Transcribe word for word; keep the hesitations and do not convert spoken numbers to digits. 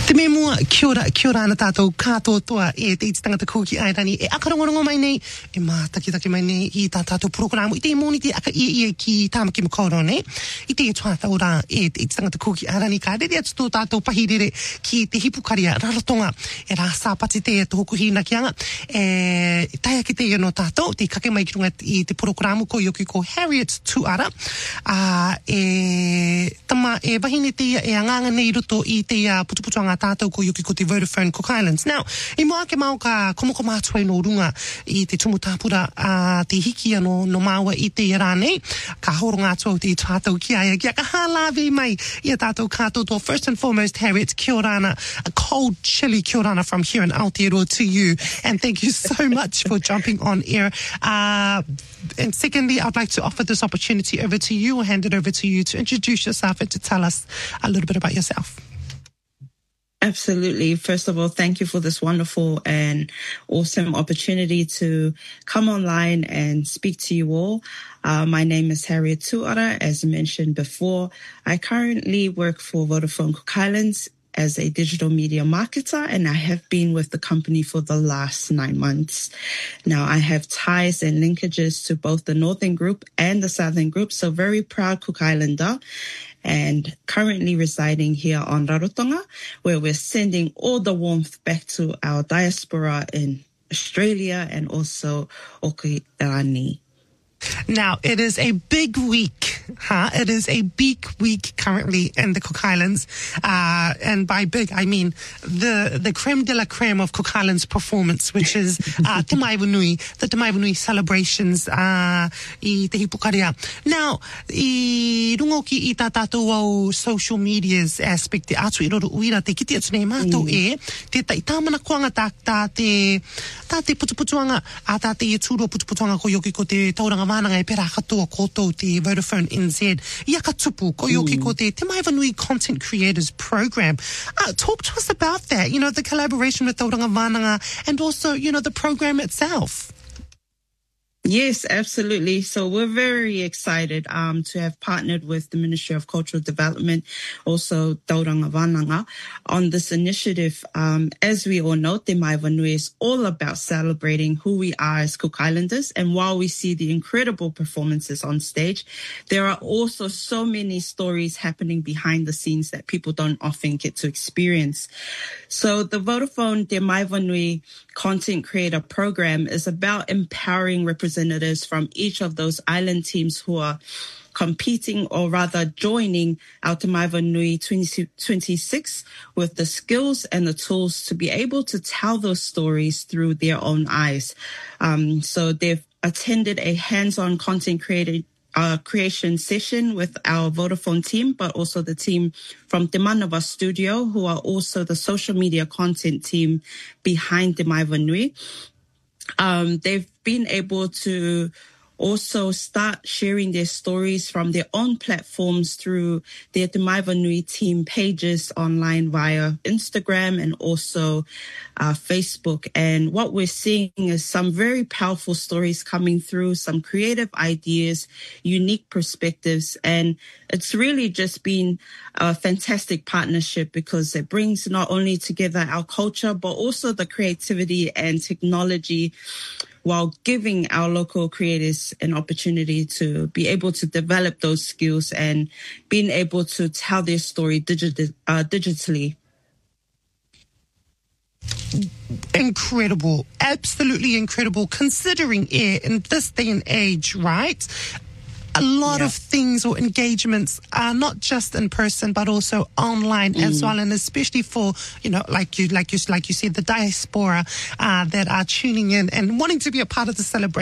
Te me mua, kia ora, kia ora ana tātou kātoa toa e te iti tangata kōki airani e akarongorongo mai nei, e mā takitaki mai nei i tā tātou programu. I te mōni te aka ia ia ki tāmaki makaoro, ne? I te e tuatau rā e te iti tangata kōki airani ka rere atu tō tātou pahirere ki te hipukaria rarotonga e rā sāpati te e tohoku hina ki anga. E tai ake te ia no tātou, te kake mai ki runga i te programu ko ioki ko Harriet Tuara. Uh, e tama e wahine te ia e anganga nei roto i te uh, putuputuanga tātou ko yuki ko te Vodafone Cook Islands. Now, i mua ke mau ka komoko mātua no runga i te tumu tāpura a uh, te hiki ano no māua i te ira nei. Ka horonga atua o te tātou ki aia. Kia ka hālawe mai i a tātou kātoto. First and foremost, Harriet, kia orana. A cold, chilly kia orana from here in Aotearoa to you. And thank you so much for jumping on air. Uh, and secondly, I'd like to offer this opportunity over to you or hand it over to you to introduce yourself and to tell us a little bit about yourself. Absolutely. First of all, thank you for this wonderful and awesome opportunity to come online and speak to you all. Uh, my name is Harriet Tuara, as mentioned before. I currently work for Vodafone Cook Islands as a digital media marketer, and I have been with the company for the last nine months. Now, I have ties and linkages to both the Northern Group and the Southern Group, so very proud Cook Islander, and currently residing here on Rarotonga, where we're sending all the warmth back to our diaspora in Australia and also Okirani. Now, it is a big week, huh? It is a big week currently in the Cook Islands. Uh, and by big, I mean the, the creme de la creme of Cook Islands performance, which is, uh, Te Maiwanui, the Te Maiwanui celebrations, uh, i te hipukaria. Now, i rungo ki i tā tātou au social medias aspect, te atu i roro uira, te kiti atu nei mātou e, te tai tāmana kuanga tā, tā te, tā te putuputuanga, a tā te e tūro putuputuanga ko yoki ko te tauranga wānanga e pera katoa koutou te Vodafone N Z. Iaka tupu, ko yoki ko te Te Maiwanui Content Creators Program. Uh, talk to us about that, you know, the collaboration with Tauranga Wānanga and also, you know, the program itself. Yes, absolutely. So we're very excited um, to have partnered with the Ministry of Cultural Development, also Tauranga Wānanga, on this initiative. Um, as we all know, Te Maiwanui is all about celebrating who we are as Cook Islanders. And while we see the incredible performances on stage, there are also so many stories happening behind the scenes that people don't often get to experience. So the Vodafone Te Maiwanui Content Creator Program is about empowering representatives from each of those island teams who are competing or rather joining our Te Maiwanui twenty twenty-six with the skills and the tools to be able to tell those stories through their own eyes. Um, so they've attended a hands-on content created Uh, creation session with our Vodafone team, but also the team from Te Manawa Studio, who are also the social media content team behind Te Maiwanui. Um, they've been able to also start sharing their stories from their own platforms through their Te Maiwanui team pages online via Instagram and also uh, Facebook. And what we're seeing is some very powerful stories coming through, some creative ideas, unique perspectives. And it's really just been a fantastic partnership because it brings not only together our culture, but also the creativity and technology, while giving our local creators an opportunity to be able to develop those skills and being able to tell their story digi- uh, digitally. Incredible, absolutely incredible, considering it in this day and age, right? A lot yeah. of things or engagements are not just in person, but also online mm. as well. And especially for, you know, like you, like you, like you said, the diaspora uh, that are tuning in and wanting to be a part of the celebration.